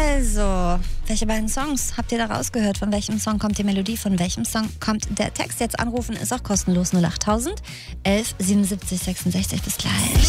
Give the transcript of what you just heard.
Also, welche beiden Songs habt ihr da rausgehört? Von welchem Song kommt die Melodie? Von welchem Song kommt der Text? Jetzt anrufen ist auch kostenlos. 08000 11 77 66. Bis gleich.